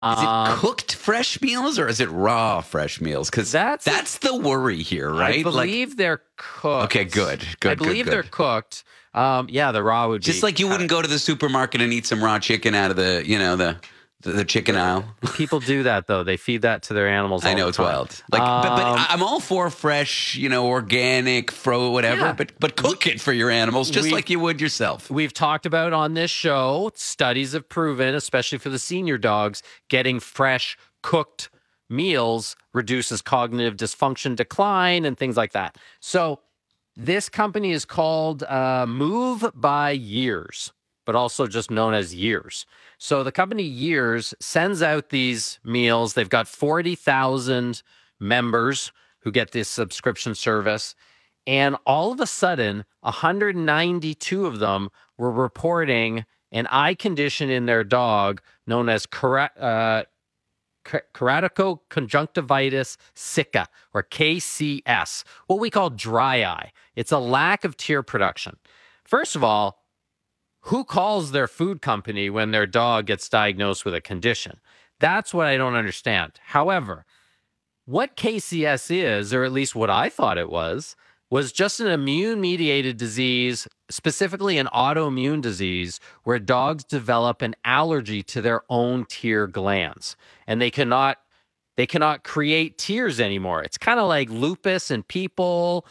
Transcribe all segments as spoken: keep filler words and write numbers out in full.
Is it Um, cooked fresh meals or is it raw fresh meals? Because That's- that's the worry here, right? I believe like, they're cooked. Okay, good, good, I believe good, they're good. cooked. Um, yeah, the raw would Just be like you kinda- wouldn't go to the supermarket and eat some raw chicken out of the, you know, the the, the chicken aisle. People do that though. They feed that to their animals. I all know the it's time. wild. Like, but, but Um, I'm all for fresh, you know, organic, fro, whatever. Yeah. But but cook it for your animals just We- like you would yourself. We've talked about on this show, studies have proven, especially for the senior dogs, getting fresh cooked meals reduces cognitive dysfunction, decline, and things like that. So this company is called uh, Move by Years, but also just known as Years. So the company Years sends out these meals. They've got forty thousand members who get this subscription service. And all of a sudden, one hundred ninety-two of them were reporting an eye condition in their dog known as kera- uh, ke- keratoconjunctivitis sicca, or K C S, what we call dry eye. It's a lack of tear production. First of all, who calls their food company when their dog gets diagnosed with a condition? That's what I don't understand. However, what K C S is, or at least what I thought it was, was just an immune-mediated disease, specifically an autoimmune disease, where dogs develop an allergy to their own tear glands, and they cannot they cannot create tears anymore. It's kind of like lupus in people,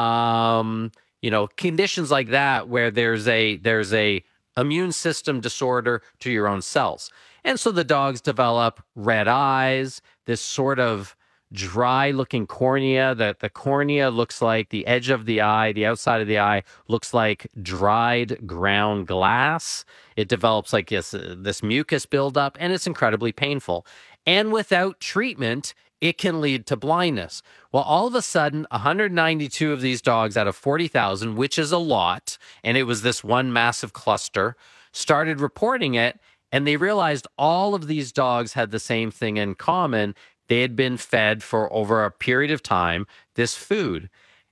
um, you know, conditions like that, where there's a there's a immune system disorder to your own cells, and so the dogs develop red eyes, this sort of dry looking cornea. That the cornea looks like the edge of the eye, the outside of the eye looks like dried ground glass. It develops like this, uh, this mucus buildup, and it's incredibly painful. And without treatment, it can lead to blindness. Well, all of a sudden, one hundred ninety-two of these dogs out of forty thousand, which is a lot, and it was this one massive cluster, started reporting it, and they realized all of these dogs had the same thing in common. They had been fed for over a period of time this food.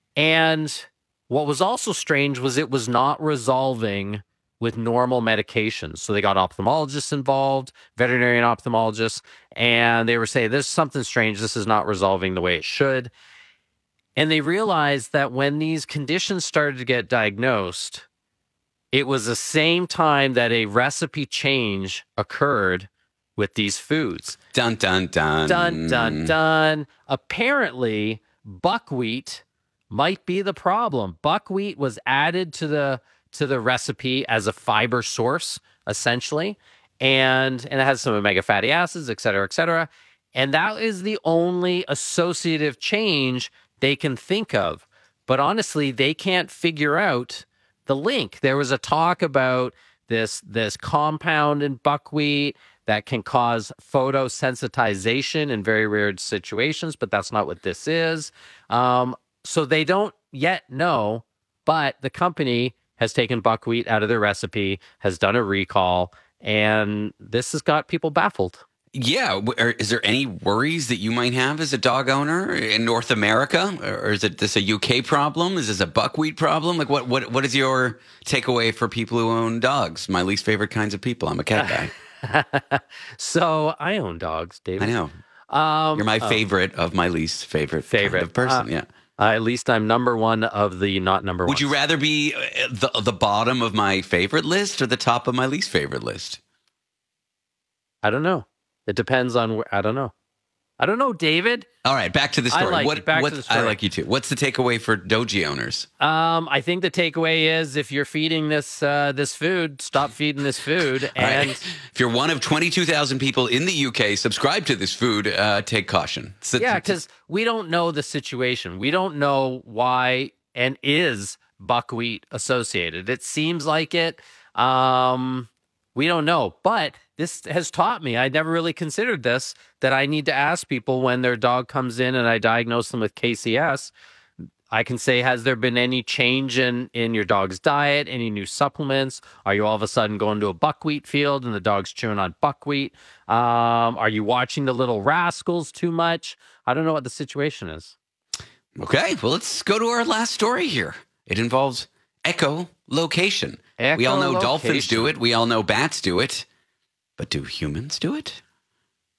And what was also strange was it was not resolving with normal medications. So they got ophthalmologists involved, veterinarian ophthalmologists, and they were saying, there's something strange. This is not resolving the way it should. And they realized that when these conditions started to get diagnosed, it was the same time that a recipe change occurred with these foods. Dun, dun, dun. Dun, dun, dun. Apparently, buckwheat might be the problem. Buckwheat was added to the to the recipe as a fiber source, essentially, and, and it has some omega fatty acids, et cetera, et cetera. And that is the only associative change they can think of. But honestly, they can't figure out the link. There was a talk about this, this compound in buckwheat that can cause photosensitization in very rare situations, but that's not what this is. Um, so they don't yet know, but the company has taken buckwheat out of their recipe, has done a recall, and this has got people baffled. Yeah. w- are- Is there any worries that you might have as a dog owner in North America? Or is it this a U K problem? Is this a buckwheat problem? Like, what, what, what is your takeaway for people who own dogs? My least favorite kinds of people. I'm a cat guy. So I own dogs, David. I know. Um, You're my favorite of my least favorite, favorite kind of person. Uh, yeah. Uh, at least I'm number one of the not number one. Would you rather be uh, the the bottom of my favorite list or the top of my least favorite list? I don't know. It depends on where. I don't know. I don't know, David. All right, back to the I story. like what, it. Back to what, the story. I like you too. What's the takeaway for doji owners? Um, I think the takeaway is if you're feeding this uh, this food, stop feeding this food. All right. And If you're one of twenty-two thousand people in the U K subscribe to this food, uh, take caution. So- yeah, because we don't know the situation. We don't know why and is buckwheat associated. It seems like it. Um, we don't know. But this has taught me, I never really considered this, that I need to ask people when their dog comes in and I diagnose them with K C S. I can say, has there been any change in, in your dog's diet? Any new supplements? Are you all of a sudden going to a buckwheat field and the dog's chewing on buckwheat? Um, are you watching The Little Rascals too much? I don't know what the situation is. Okay, well, let's go to our last story here. It involves echolocation. We all know dolphins do Echolocation. it. We all know bats do it. But do humans do it?